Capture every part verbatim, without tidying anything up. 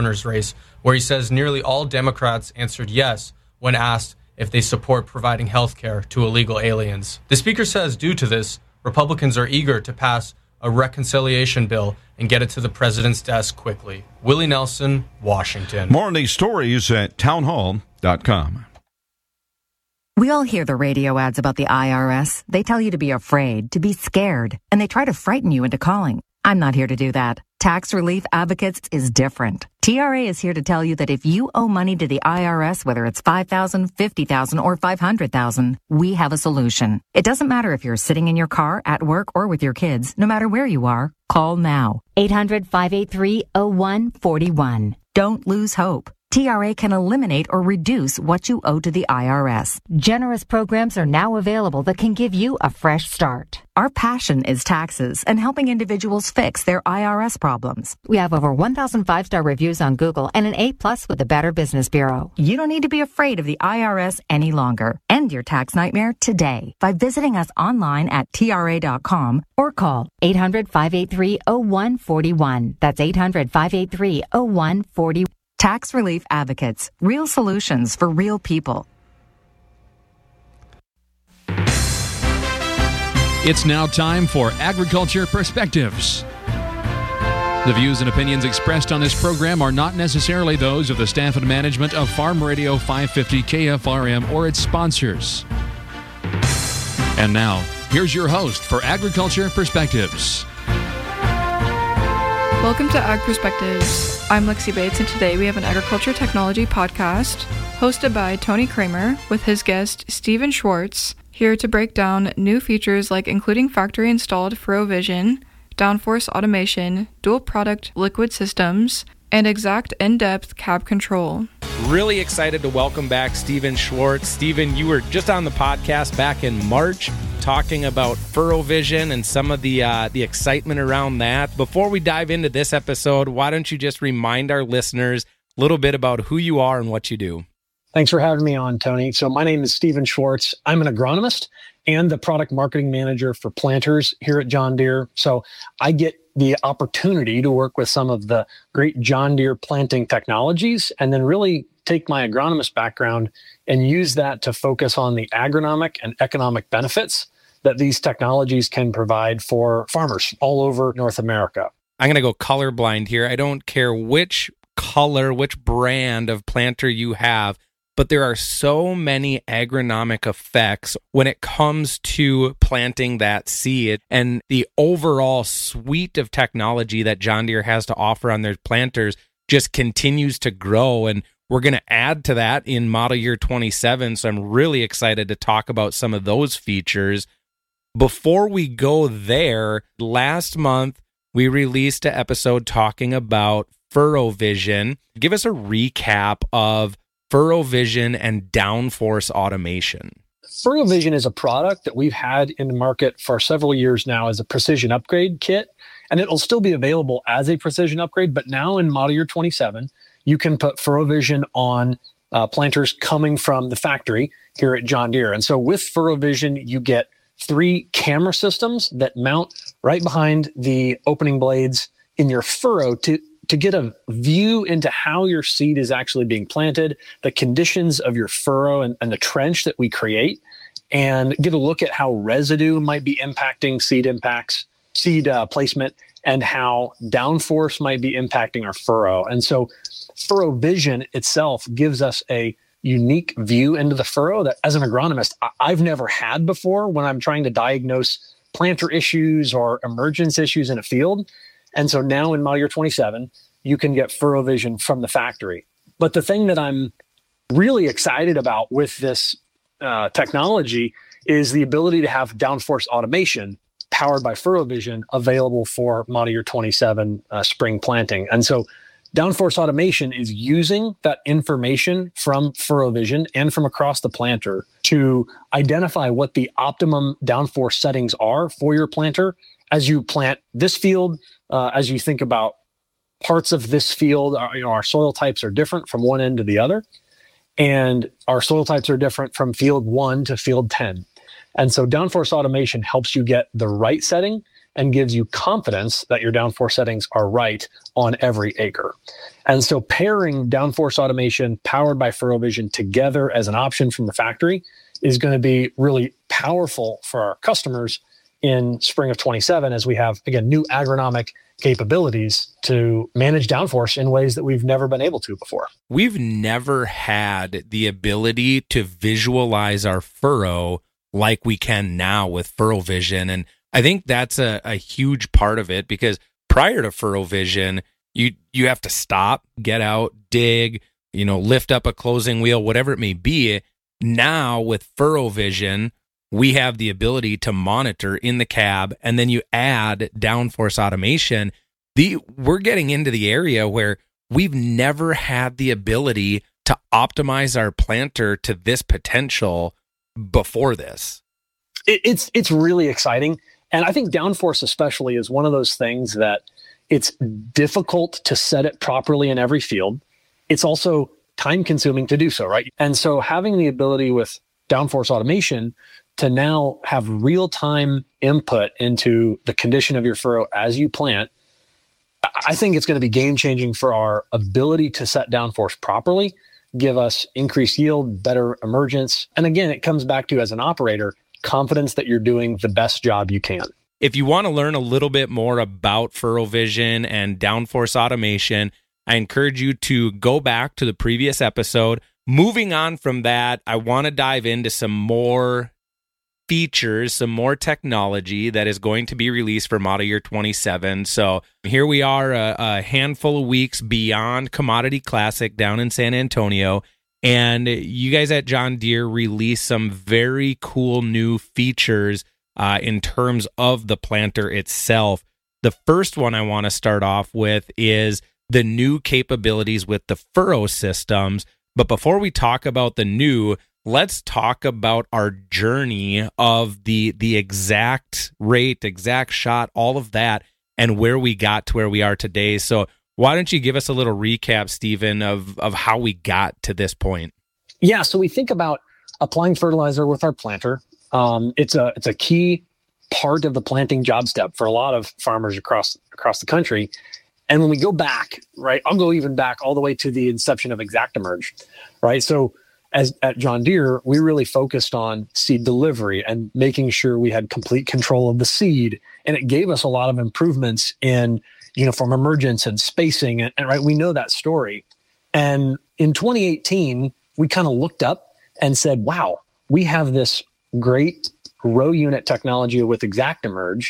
governor's race, where he says nearly all Democrats answered yes when asked if they support providing health care to illegal aliens. The speaker says due to this, Republicans are eager to pass a reconciliation bill and get it to the president's desk quickly. Willie Nelson, Washington. More on these stories at townhall dot com. We all hear the radio ads about the I R S. They tell you to be afraid, to be scared, and they try to frighten you into calling. I'm not here to do that. Tax Relief Advocates is different. T R A is here to tell you that if you owe money to the I R S, whether it's five thousand dollars, fifty thousand dollars, or five hundred thousand dollars, we have a solution. It doesn't matter if you're sitting in your car, at work, or with your kids. No matter where you are, call now. eight hundred, five eight three, oh one four one. Don't lose hope. T R A can eliminate or reduce what you owe to the I R S. Generous programs are now available that can give you a fresh start. Our passion is taxes and helping individuals fix their I R S problems. We have over one thousand five-star reviews on Google and an A plus with the Better Business Bureau. You don't need to be afraid of the I R S any longer. End your tax nightmare today by visiting us online at T R A dot com or call eight hundred, five eight three, oh one four one. That's eight hundred, five eight three, oh one four one. Tax Relief Advocates. Real solutions for real people. It's now time for Agriculture Perspectives. The views and opinions expressed on this program are not necessarily those of the staff and management of Farm Radio five fifty K F R M or its sponsors. And now, here's your host for Agriculture Perspectives. Welcome to Ag Perspectives. I'm Lexi Bates, and today we have an agriculture technology podcast hosted by Tony Kramer with his guest Stephen Schwartz, here to break down new features like including factory-installed Furrow Vision, downforce automation, dual product liquid systems, and exact in-depth cab control. Really excited to welcome back Stephen Schwartz. Stephen, you were just on the podcast back in March talking about Furrow Vision and some of the uh, the excitement around that. Before we dive into this episode, why don't you just remind our listeners a little bit about who you are and what you do? Thanks for having me on, Tony. So my name is Stephen Schwartz. I'm an agronomist and the product marketing manager for planters here at John Deere. So I get the opportunity to work with some of the great John Deere planting technologies and then really take my agronomist background and use that to focus on the agronomic and economic benefits that these technologies can provide for farmers all over North America. I'm going to go colorblind here. I don't care which color, which brand of planter you have, but there are so many agronomic effects when it comes to planting that seed, and the overall suite of technology that John Deere has to offer on their planters just continues to grow. And we're going to add to that in model year twenty-seven. So I'm really excited to talk about some of those features. Before we go there, last month we released an episode talking about Furrow Vision. Give us a recap of Furrow Vision and downforce automation. Furrow Vision is a product that we've had in the market for several years now as a precision upgrade kit, and it'll still be available as a precision upgrade, but now in model year twenty-seven, you can put Furrow Vision on uh, planters coming from the factory here at John Deere. And so with Furrow Vision, you get three camera systems that mount right behind the opening blades in your furrow to to get a view into how your seed is actually being planted, the conditions of your furrow and, and the trench that we create, and get a look at how residue might be impacting seed impacts, seed uh, placement, and how downforce might be impacting our furrow. And so Furrow Vision itself gives us a unique view into the furrow that, as an agronomist, I- I've never had before when I'm trying to diagnose planter issues or emergence issues in a field. And so now in model year twenty-seven, you can get Furrow Vision from the factory. But the thing that I'm really excited about with this uh, technology is the ability to have downforce automation powered by Furrow Vision available for model year twenty-seven uh, spring planting. And so downforce automation is using that information from Furrow Vision and from across the planter to identify what the optimum downforce settings are for your planter as you plant this field. Uh, as you think about parts of this field, our, you know, our soil types are different from one end to the other, and our soil types are different from field one to field ten. And so downforce automation helps you get the right setting and gives you confidence that your downforce settings are right on every acre. And so pairing downforce automation powered by FurrowVision together as an option from the factory is going to be really powerful for our customers in spring of twenty-seven, as we have, again, new agronomic capabilities to manage downforce in ways that we've never been able to before. We've never had the ability to visualize our furrow like we can now with FurrowVision. And I think that's a, a huge part of it, because prior to FurrowVision, you you have to stop, get out, dig, you know, lift up a closing wheel, whatever it may be. Now with FurrowVision, we have the ability to monitor in the cab, and then you add downforce automation. The we're getting into the area where we've never had the ability to optimize our planter to this potential before this. It, it's it's really exciting. And I think downforce especially is one of those things that it's difficult to set it properly in every field. It's also time consuming to do so, right? And so having the ability with downforce automation to now have real-time input into the condition of your furrow as you plant, I think it's going to be game-changing for our ability to set downforce properly, give us increased yield, better emergence. And again, it comes back to, as an operator, confidence that you're doing the best job you can. If you want to learn a little bit more about FurrowVision and downforce automation, I encourage you to go back to the previous episode. Moving on from that, I want to dive into some more features, some more technology that is going to be released for model year twenty-seven. So here we are, a, a handful of weeks beyond Commodity Classic down in San Antonio, and you guys at John Deere released some very cool new features uh, in terms of the planter itself. The first one I want to start off with is the new capabilities with the furrow systems. But before we talk about the new, let's talk about our journey of the the exact rate, exact shot, all of that, and where we got to where we are today. So why don't you give us a little recap, Stephen, of, of how we got to this point? Yeah, so we think about applying fertilizer with our planter. Um, it's a it's a key part of the planting job step for a lot of farmers across across the country. And when we go back, right, I'll go even back all the way to the inception of ExactEmerge, right? So as at John Deere, we really focused on seed delivery and making sure we had complete control of the seed. And it gave us a lot of improvements in uniform emergence and spacing. And, and right, we know that story. And in twenty eighteen, we kind of looked up and said, wow, we have this great row unit technology with ExactEmerge,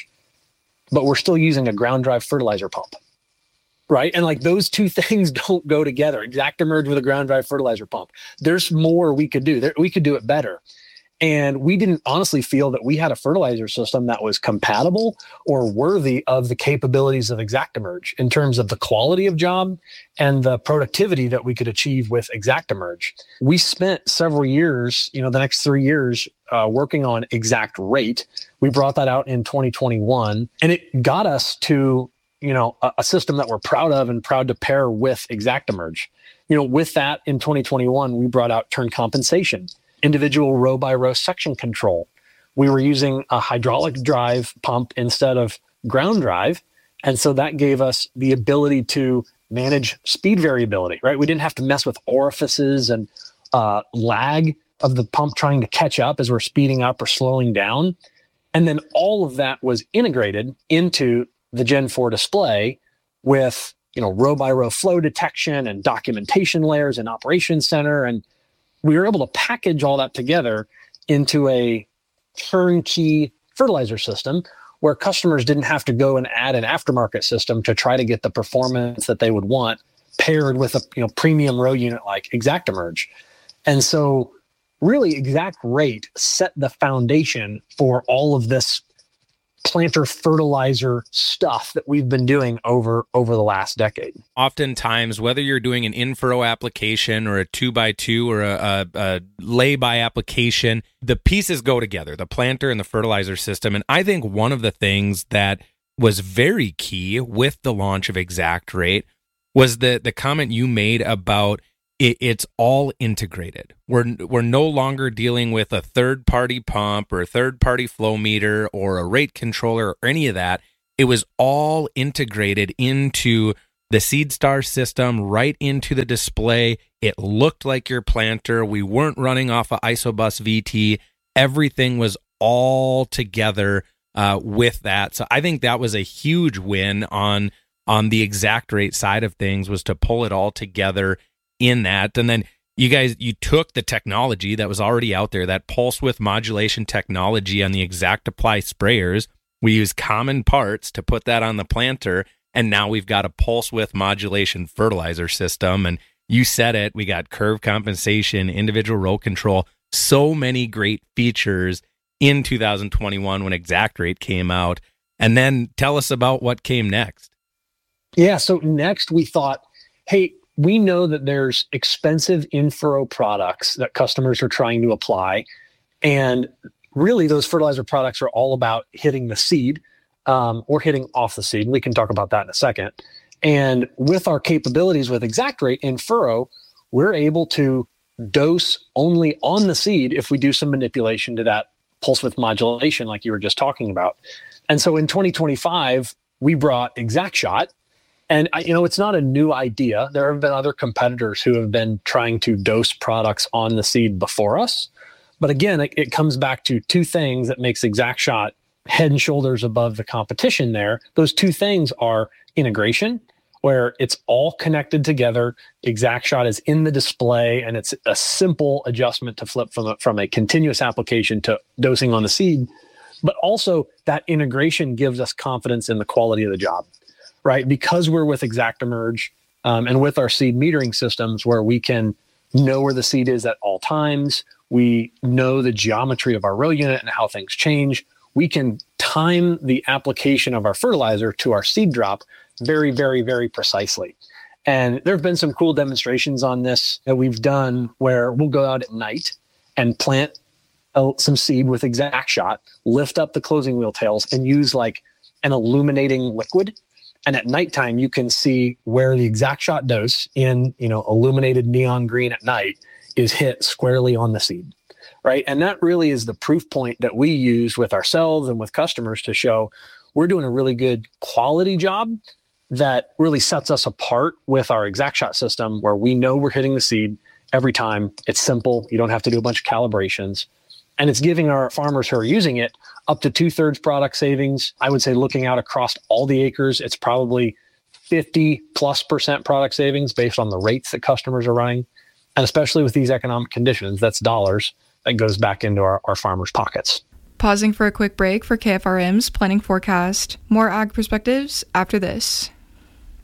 but we're still using a ground drive fertilizer pump. Right. And like those two things don't go together. ExactEmerge with a ground drive fertilizer pump. There's more we could do. There, we could do it better. And we didn't honestly feel that we had a fertilizer system that was compatible or worthy of the capabilities of ExactEmerge in terms of the quality of job and the productivity that we could achieve with ExactEmerge. We spent several years, you know, the next three years uh, working on ExactRate. We brought that out in twenty twenty-one, and it got us to you know, a, a system that we're proud of and proud to pair with ExactEmerge. You know, with that in twenty twenty-one, we brought out turn compensation, individual row by row section control. We were using a hydraulic drive pump instead of ground drive. And so that gave us the ability to manage speed variability, right? We didn't have to mess with orifices and uh, lag of the pump trying to catch up as we're speeding up or slowing down. And then all of that was integrated into the Gen four display with, you know, row by row flow detection and documentation layers and operations center. And we were able to package all that together into a turnkey fertilizer system where customers didn't have to go and add an aftermarket system to try to get the performance that they would want paired with a, you know, premium row unit like ExactEmerge. And so really ExactRate set the foundation for all of this planter fertilizer stuff that we've been doing over over the last decade. Oftentimes, whether you're doing an in-furrow application or a two by two or a, a, a lay-by application, the pieces go together, the planter and the fertilizer system. And I think one of the things that was very key with the launch of ExactRate was the the comment you made about it, it's all integrated. We're we're no longer dealing with a third-party pump or a third-party flow meter or a rate controller or any of that. It was all integrated into the SeedStar system, right into the display. It looked like your planter. We weren't running off of Isobus V T. Everything was all together uh, with that. So I think that was a huge win on on the ExactRate side of things, was to pull it all together in that. And then you guys, you took the technology that was already out there, that pulse width modulation technology on the ExactApply sprayers. We use common parts to put that on the planter, and now we've got a pulse width modulation fertilizer system. And you said it, we got curve compensation, individual row control, so many great features in two thousand twenty-one when ExactRate came out. And then tell us about what came next. Yeah, so next we thought, hey, we know that there's expensive in-furrow products that customers are trying to apply. And really, those fertilizer products are all about hitting the seed um, or hitting off the seed. We can talk about that in a second. And with our capabilities with ExactRate in furrow, we're able to dose only on the seed if we do some manipulation to that pulse width modulation like you were just talking about. And so in twenty twenty-five, we brought ExactShot. And, you know, it's not a new idea. There have been other competitors who have been trying to dose products on the seed before us. But again, it, it comes back to two things that makes ExactShot head and shoulders above the competition there. Those two things are integration, where it's all connected together. ExactShot is in the display, and it's a simple adjustment to flip from a, from a continuous application to dosing on the seed. But also that integration gives us confidence in the quality of the job. Right, because we're with ExactEmerge um, and with our seed metering systems, where we can know where the seed is at all times, we know the geometry of our row unit and how things change. We can time the application of our fertilizer to our seed drop very, very, very precisely. And there have been some cool demonstrations on this that we've done where we'll go out at night and plant uh, some seed with ExactShot, lift up the closing wheel tails, and use like an illuminating liquid. And at nighttime, you can see where the ExactShot dose in, you know, illuminated neon green at night is hit squarely on the seed, right? And that really is the proof point that we use with ourselves and with customers to show we're doing a really good quality job that really sets us apart with our ExactShot system, where we know we're hitting the seed every time. It's simple. You don't have to do a bunch of calibrations. And it's giving our farmers who are using it up to two-thirds product savings. I would say looking out across all the acres, it's probably fifty plus percent product savings based on the rates that customers are running. And especially with these economic conditions, that's dollars that goes back into our, our farmers' pockets. Pausing for a quick break for K F R M's planning forecast. More ag perspectives after this.